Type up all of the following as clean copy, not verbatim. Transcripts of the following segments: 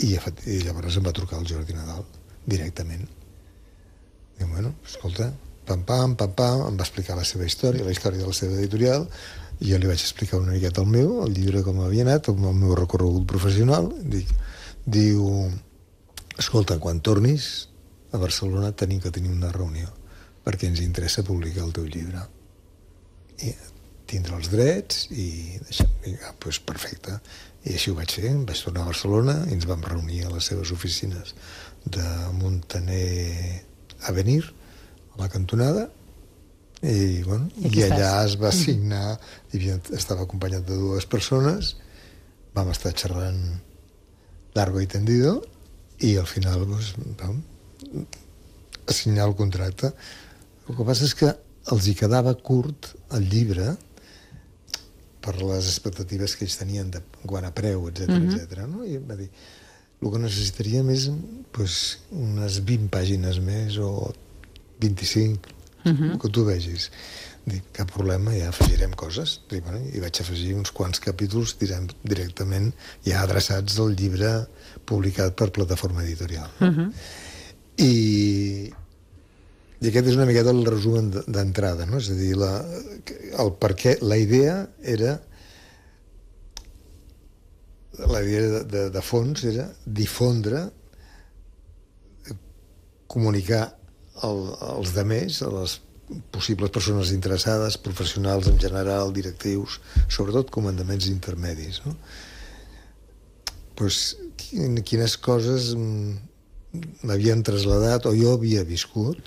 I llavors em va trucar el Jordi Nadal directament. Diu, bueno, escolta, pam, em va explicar la seva història, la història de la seva editorial, i jo li vaig explicar una miqueta el llibre, com havia anat, el meu recorregut professional. Diu, escolta, quan tornis a Barcelona tenim que tenir una reunió, perquè ens interessa publicar el teu llibre. I tindre els drets, i doncs perfecte. I així ho vaig fer, vaig tornar a Barcelona i ens vam reunir a les seves oficines de Montaner Avenir, a la cantonada, i allà es va signar, estava acompanyat de 2 persones, vam estar xerrant largo i tendido, i al final vam signar el contracte. El que passa és que els hi quedava curt el llibre per les expectatives que ells tenien quant a preu, etcètera, no? I em va dir, el que necessitaríem és unes 20 pàgines més o 25, el que tu vegis. Dic, cap problema, ja afegirem coses. I vaig afegir uns quants capítols directament ja adreçats al llibre publicat per Plataforma Editorial. I aquest és una miqueta el resum d'entrada, no? És a dir, el perquè, la idea de fons era difondre, comunicar als demés, a les possibles persones interessades, professionals en general, directius, sobretot comandaments intermedis, no? Quines coses m'havien traslladat o jo havia viscut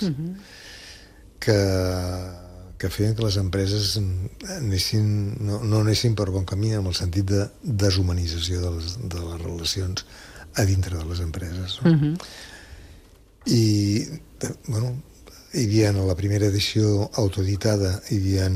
que feien que les empreses no anessin per bon camí, en el sentit de deshumanització de les relacions a dintre de les empreses, no? I hi havia, a la primera edició autoeditada, hi havia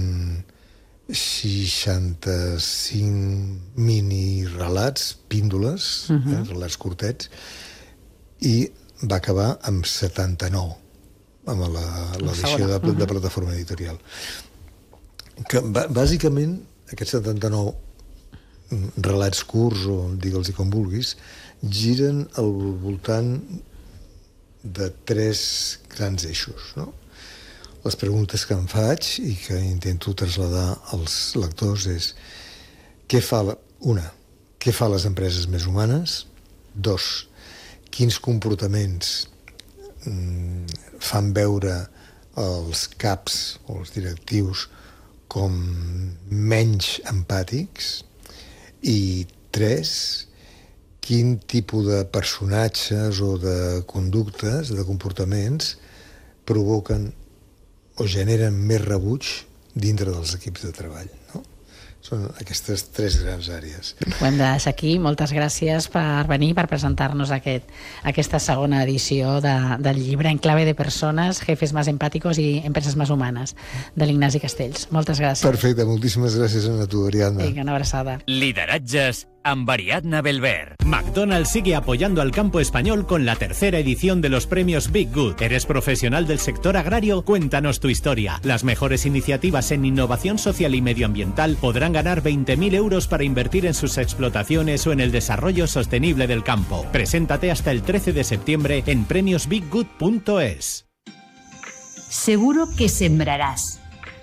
65 mini relats, píndoles, relats curtets, i va acabar amb 79 amb l'edició de Plataforma Editorial, que bàsicament aquests 79 relats curts, o digue'ls com vulguis, giren al voltant de 3 grans eixos, no? Les preguntes que em faig i que intento traslladar als lectors és què fa les empreses més humanes? 2, quins comportaments fan veure els caps o els directius com menys empàtics? I 3, quin tipus de personatges o de conductes, de comportaments, provoquen o generen més rebuig dintre dels equips de treball, no? Són aquestes 3 grans àrees. Ho hem de deixar aquí. Moltes gràcies per venir, per presentar-nos aquesta segona edició del llibre En clave de persones, jefes más empáticos y empresas más humanas, de l'Ignasi Castells. Moltes gràcies. Perfecte, moltíssimes gràcies a tu, Ariadna. Vinga, una abraçada. Lideratges amb Ariadna Belver. McDonald's sigue apoyando al campo español con la 3ª edición de los premios Big Good. ¿Eres profesional del sector agrario? Cuéntanos tu historia. Las mejores iniciativas en innovación social y medioambiental podrán ganar 20.000 euros para invertir en sus explotaciones o en el desarrollo sostenible del campo. Preséntate hasta el 13 de septiembre en premiosbiggood.es. Seguro que sembrarás,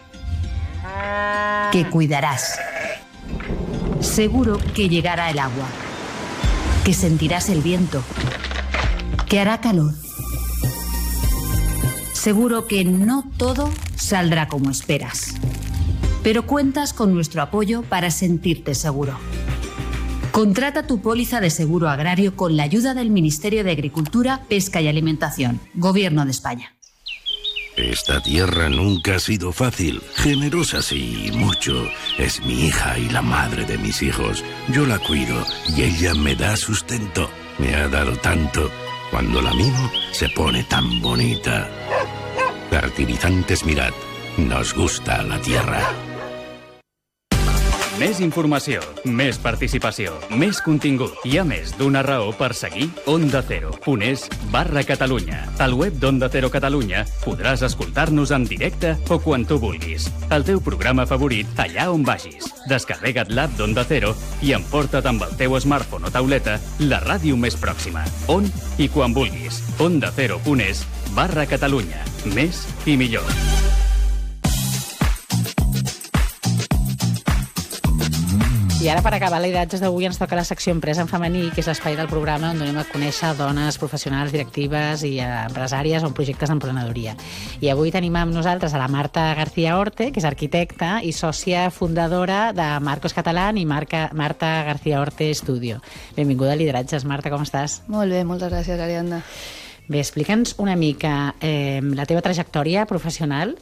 que cuidarás. Seguro que llegará el agua, que sentirás el viento, que hará calor. Seguro que no todo saldrá como esperas, pero cuentas con nuestro apoyo para sentirte seguro. Contrata tu póliza de seguro agrario con la ayuda del Ministerio de Agricultura, Pesca y Alimentación, Gobierno de España. Esta tierra nunca ha sido fácil, generosa sí, mucho. Es mi hija y la madre de mis hijos. Yo la cuido y ella me da sustento. Me ha dado tanto. Cuando la mimo, se pone tan bonita. Fertilizantes Mirat. Nos gusta la tierra. Més informació, més participació, més contingut. Hi ha més d'una raó per seguir Onda Cero.es/Catalunya. Al web d'Onda Cero Catalunya podràs escoltar-nos en directe o quan tu vulguis. El teu programa favorit allà on vagis. Descarrega't l'app d'Onda Cero i emporta't amb el teu smartphone o tauleta la ràdio més pròxima. On i quan vulguis. OndaCero.es/Catalunya. Més i millor. I ara, per acabar l'Idatges d'avui, ens toca la secció Empresa en femení, que és l'espai del programa on donem a conèixer dones professionals, directives i empresàries o projectes d'emprenedoria. I avui tenim amb nosaltres a la Marta García Orte, que és arquitecta i sòcia fundadora de Marcos Catalán i Marta García Orte Studio. Benvinguda a Lideratges, Marta, com estàs? Molt bé, moltes gràcies, Ariadna. Bé, explica'ns una mica la teva trajectòria professional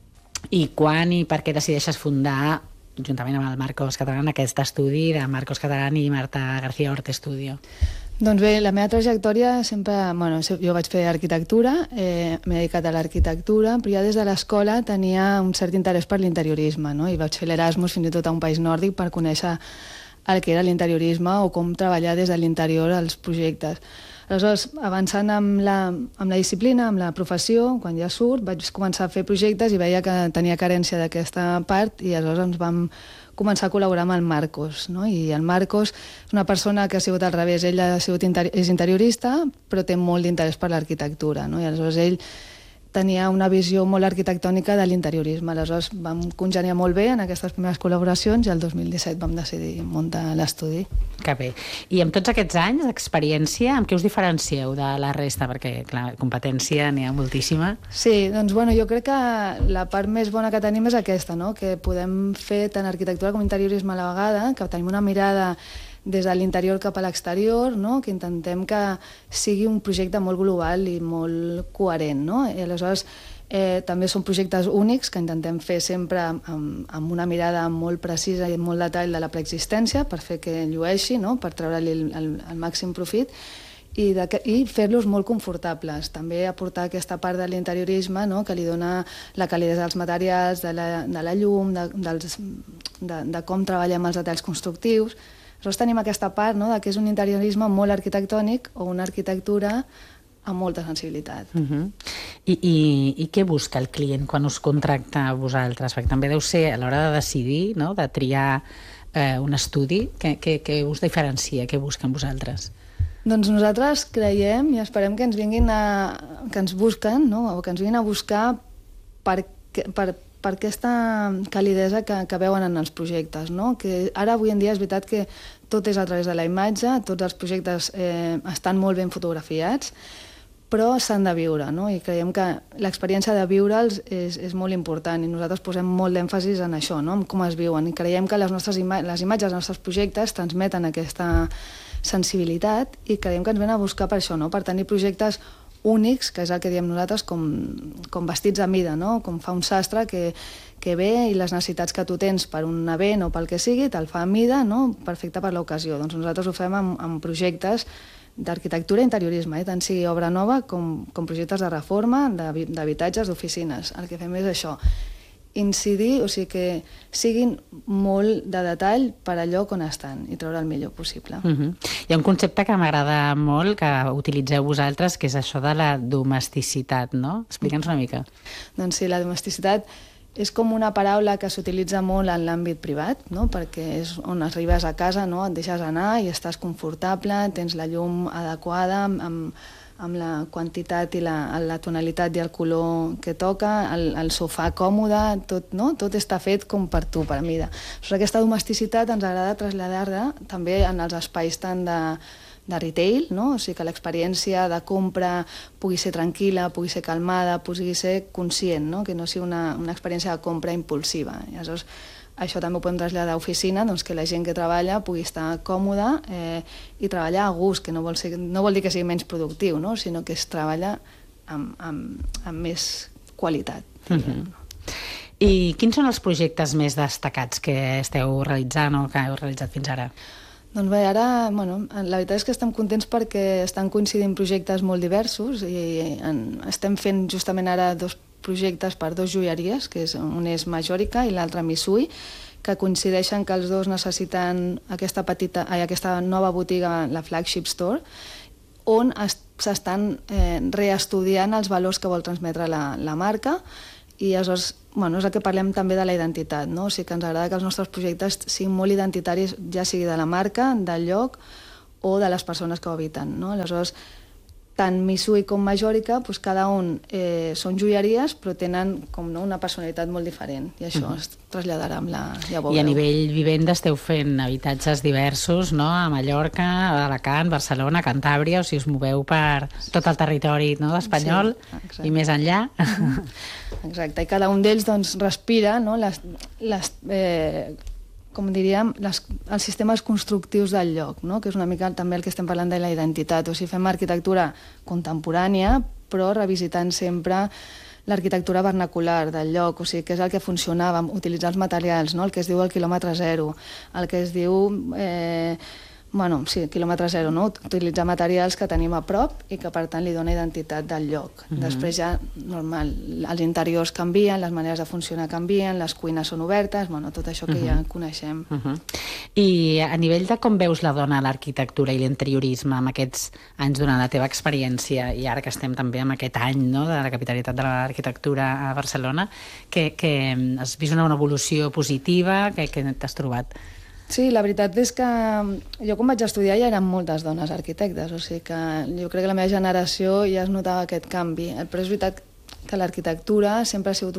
i quan i per què decideixes fundar, juntament amb el Marcos Catalán, aquest estudi de Marcos Catalán i Marta García Orte Studio. Doncs bé, la meva trajectòria sempre... Bueno, jo vaig fer arquitectura, m'he dedicat a l'arquitectura, però ja des de l'escola tenia un cert interès per l'interiorisme, no? I vaig fer l'Erasmus fins i tot a un país nòrdic per conèixer el que era l'interiorisme o com treballar des de l'interior als projectes. Aleshores, avançant amb la disciplina, amb la professió, quan ja surt, vaig començar a fer projectes i veia que tenia carència d'aquesta part i aleshores ens vam començar a col·laborar amb el Marcos, no? I el Marcos és una persona que ha sigut al revés, ell és interiorista, però té molt d'interès per l'arquitectura, no? I aleshores ell tenia una visió molt arquitectònica de l'interiorisme. Aleshores vam congeniar molt bé en aquestes primeres col·laboracions i el 2017 vam decidir muntar l'estudi. Que bé. I amb tots aquests anys d'experiència, amb què us diferencieu de la resta? Perquè, clar, competència n'hi ha moltíssima. Sí, doncs bueno, jo crec que la part més bona que tenim és aquesta, no? Que podem fer tant arquitectura com interiorisme a la vegada, que tenim una mirada des de l'interior cap a l'exterior, no? Que intentem que sigui un projecte molt global i molt coherent, no? I aleshores també són projectes únics que intentem fer sempre amb una mirada molt precisa i molt detall de la preexistència per fer que llueixi, no? Per treure-li el màxim profit i fer-los molt confortables. També aportar aquesta part de l'interiorisme, no? Que li dona la calidesa dels materials, de la llum, de com treballem els detalls constructius. Aleshores tenim aquesta part, no? Que és un interiorisme molt arquitectònic o una arquitectura amb molta sensibilitat. I què busca el client quan us contracta a vosaltres? Perquè també deu ser a l'hora de decidir, no? De triar un estudi, què us diferencia, què busquen vosaltres? Doncs nosaltres creiem i esperem que ens vinguin que ens busquen, no? O que ens vinguin a buscar per aquesta calidesa que veuen en els projectes, no? Que ara, avui en dia, és veritat que tot és a través de la imatge, tots els projectes estan molt ben fotografiats, però s'han de viure, no? I creiem que l'experiència de viure'ls és molt important i nosaltres posem molt d'èmfasis en això, no? En com es viuen, i creiem que les imatges dels nostres projectes transmeten aquesta sensibilitat i creiem que ens venen a buscar per això, no? Per tenir projectes únics, que és el que diem nosaltres, com vestits a mida, no? Com fa un sastre que ve i les necessitats que tu tens per un event o pel que sigui, te'l fa a mida, no? Perfecte per l'ocasió. Doncs nosaltres ho fem amb projectes d'arquitectura i interiorisme, tant sigui obra nova com projectes de reforma, d'habitatges, d'oficines. El que fem és això, incidir, o sigui que siguin molt de detall per allò on estan i treure el millor possible. Hi ha un concepte que m'agrada molt, que utilitzeu vosaltres, que és això de la domesticitat, no? Explica'ns una mica. Doncs sí, la domesticitat és com una paraula que s'utilitza molt en l'àmbit privat, no? Perquè és on arribes a casa, no? Et deixes anar i estàs confortable, tens la llum adequada, amb la quantitat i la tonalitat i el color que toca, el sofà còmode, tot, no? Tot està fet com per tu, per mida. Però aquesta domesticitat ens agrada traslladar-la també en els espais tant de retail, no? O sigui que l'experiència de compra pugui ser tranquil·la, pugui ser calmada, pugui ser conscient, no? Que no sigui una experiència de compra impulsiva. I aleshores, això també ho podem traslladar a oficina, doncs que la gent que treballa pugui estar còmoda i treballar a gust, que no vol dir que sigui menys productiu, no? Sinó que es treballa amb més qualitat. I quins són els projectes més destacats que esteu realitzant o que heu realitzat fins ara? Doncs bé, ara, la veritat és que estem contents perquè estan coincidint projectes molt diversos i estem fent justament ara 2 projectes per 2 joieries, que un és Majòrica i l'altre Missui, que coincideixen que els dos necessiten aquesta nova botiga, la Flagship Store, on s'estan reestudiant els valors que vol transmetre la marca, i aleshores és el que parlem també de la identitat, no? O sigui que ens agrada que els nostres projectes siguin molt identitaris, ja sigui de la marca, del lloc o de les persones que ho habiten, no? Aleshores, tant Misui com Majòrica, cada un són joieries, però tenen una personalitat molt diferent, i això es traslladarà amb la... I a nivell vivenda esteu fent habitatges diversos, no? A Mallorca, a Alacant, Barcelona, Cantàbria, o sigui, us moveu per tot el territori espanyol i més enllà. Exacte, i cada un d'ells respira com diríem, els sistemes constructius del lloc, no? Que és una mica també el que estem parlant de la identitat. O sigui, fem arquitectura contemporània, però revisitant sempre l'arquitectura vernacular del lloc, o sigui, que és el que funcionava, utilitzar els materials, no? El que es diu el quilòmetre zero, el que es diu... quilòmetre zero, no? Utilitzar materials que tenim a prop i que, per tant, li dona identitat del lloc. Després ja, normal, els interiors canvien, les maneres de funcionar canvien, les cuines són obertes, tot això que ja coneixem. I a nivell de com veus la dona a l'arquitectura i l'interiorisme amb aquests anys durant la teva experiència, i ara que estem també amb aquest any de la capitalitat de l'arquitectura a Barcelona, que has vist una evolució positiva, que t'has trobat? Sí, la veritat és que jo quan vaig estudiar ja eren moltes dones arquitectes, o sigui que jo crec que la meva generació ja es notava aquest canvi. Però és veritat que l'arquitectura sempre ha sigut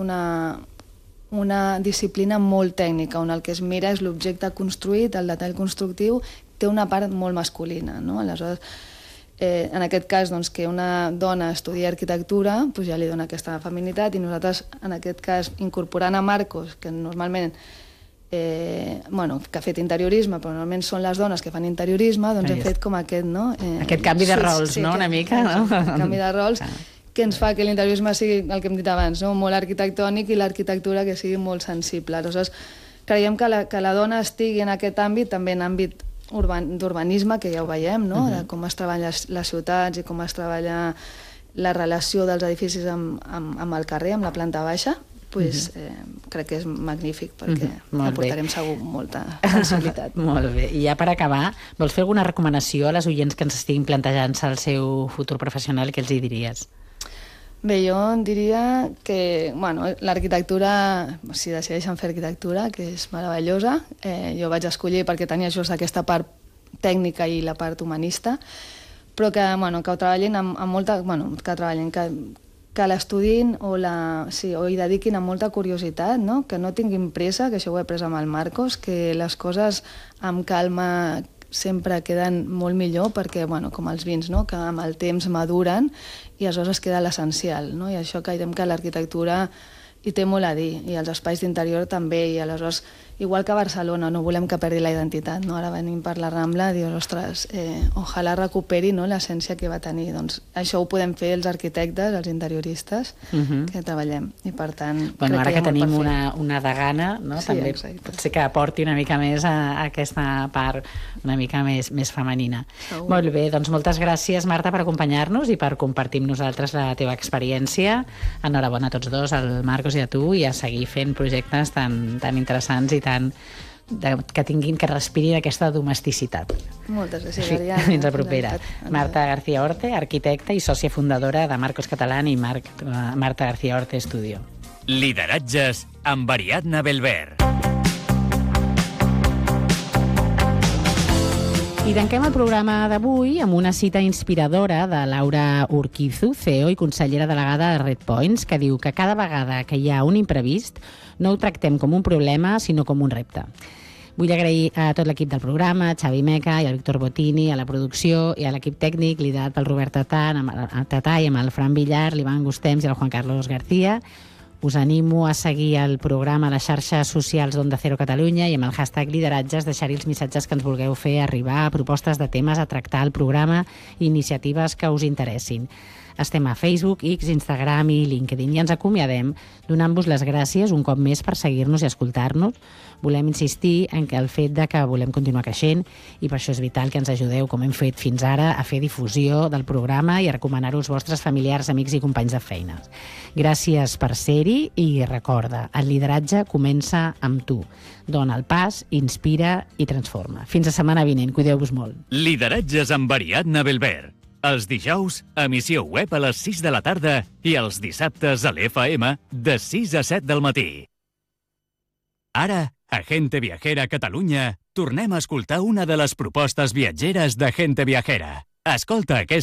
una disciplina molt tècnica, on el que es mira és l'objecte construït, el detall constructiu, té una part molt masculina, no? Aleshores, en aquest cas, que una dona estudia arquitectura ja li dona aquesta feminitat, i nosaltres, en aquest cas, incorporant a Marcos, que normalment que ha fet interiorisme, però normalment són les dones que fan interiorisme, hem fet com aquest, no? Aquest canvi de rols, no? Una mica, no? Canvi de rols que ens fa que l'interiorisme sigui, el que hem dit abans, molt arquitectònic, i l'arquitectura que sigui molt sensible. Aleshores, creiem que la dona estigui en aquest àmbit, també en àmbit d'urbanisme, que ja ho veiem, no? De com es treballen les ciutats i com es treballa la relació dels edificis amb el carrer, amb la planta baixa, crec que és magnífic, perquè aportarem segur molta sensibilitat. Molt bé. I ja per acabar, vols fer alguna recomanació a les oients que ens estiguin plantejant-se el seu futur professional? Què els hi diries? Bé, jo diria que l'arquitectura, si decideixen fer arquitectura, que és meravellosa, jo vaig escollir perquè tenia just aquesta part tècnica i la part humanista, però que ho treballin amb molta... que l'estudin o hi dediquin amb molta curiositat, no? Que no tinguin pressa, que això ho he après amb el Marcos, que les coses amb calma sempre queden molt millor, perquè, com els vins, no? Que amb el temps maduren i aleshores queda l'essencial, no? I això creiem que l'arquitectura hi té molt a dir, i els espais d'interior també, i aleshores, igual que a Barcelona, no volem que perdi la identitat, no? Ara venim per la Rambla, dius, ostres, ojalà recuperi l'essència que va tenir. Doncs això ho podem fer els arquitectes, els interioristes, que treballem, i per tant... Ara que tenim una degana, no? També pot ser que aporti una mica més a aquesta part una mica més femenina. Molt bé, doncs moltes gràcies, Marta, per acompanyar-nos i per compartir amb nosaltres la teva experiència. Enhorabona a tots dos, al Marcos i a tu, i a seguir fent projectes tan interessants i tant que respirin aquesta domesticitat. Moltes gràcies, Ariadna. Fins la propera. Marta García Orte, arquitecta i sòcia fundadora de Marcos Catalán i Marta García Orte Studio. Lideratges amb Ariadna Belver. I tanquem el programa d'avui amb una cita inspiradora de Laura Urquizu, CEO i consellera delegada de Red Points, que diu que cada vegada que hi ha un imprevist no ho tractem com un problema, sinó com un repte. Vull agrair a tot l'equip del programa, a Xavi Meca i al Víctor Bottini, a la producció i a l'equip tècnic liderat pel Robert Tatà i amb el Fran Villar, l'Ivan Gustems i el Juan Carlos García. Us animo a seguir el programa a les xarxes socials d'Onda Cero Catalunya i amb el hashtag lideratges deixar-hi els missatges que ens vulgueu fer arribar, propostes de temes a tractar al programa i iniciatives que us interessin. Estem a Facebook, X, Instagram i LinkedIn i ens acomiadem donant-vos les gràcies un cop més per seguir-nos i escoltar-nos. Volem insistir en que el fet de que volem continuar creixent i per això és vital que ens ajudeu, com hem fet fins ara, a fer difusió del programa i a recomanar-ho als vostres familiars, amics i companys de feina. Gràcies per ser-hi i recorda, el lideratge comença amb tu. Dona el pas, inspira i transforma. Fins la setmana vinent, cuideu-vos molt. Lideratges amb Ariadna Belver. Els dijous, emissió web a les 6 de la tarda i els dissabtes a l'FM de 6 a 7 del matí. Ara, a Gente Viajera Catalunya, tornem a escoltar una de les propostes viatgeres de Gente Viajera. Escolta aquesta